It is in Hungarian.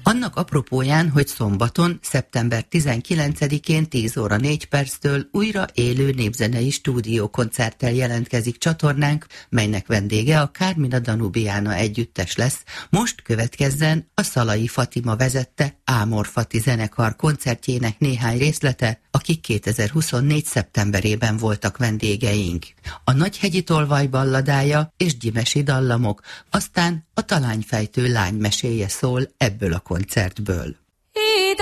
Annak apropóján, hogy szombaton, szeptember 19-én 10 óra 4 perctől újra élő népzenei stúdiókoncerttel jelentkezik csatornánk, melynek vendége a Carmina Danubiana együttes lesz. Most következzen a Szalai Fatima vezette Ámor Fati zenekar koncertjének néhány részlete, akik 2024. szeptemberében voltak vendégeink. A Nagyhegyi tolvaj balladája és gyimesi dallamok, aztán a talányfejtő lány meséje szól ebből a koncertből.